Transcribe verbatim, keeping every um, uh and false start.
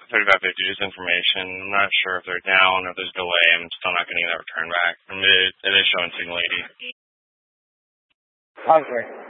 thirty-five fifty, just information. I'm not sure if they're down or if there's a delay. I'm still not getting that return back. I mean, it, it is showing signal eighty. Hungry.